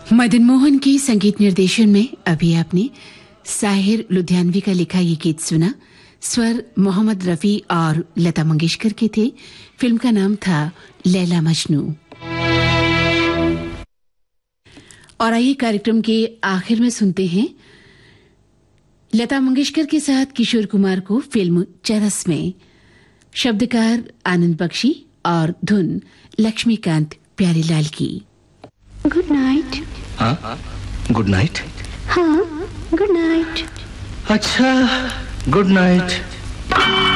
मदन मोहन के संगीत निर्देशन में अभी आपने साहिर लुधियानवी का लिखा ये गीत सुना। स्वर मोहम्मद रफी और लता मंगेशकर के थे। फिल्म का नाम था लैला मजनू। और आइए कार्यक्रम के आखिर में सुनते हैं लता मंगेशकर के साथ किशोर कुमार को फिल्म चरस में। शब्दकार आनंद बख्शी और धुन लक्ष्मीकांत प्यारीलाल की। Good night. हाँ, गुड नाइट। हाँ, गुड नाइट। अच्छा, गुड नाइट।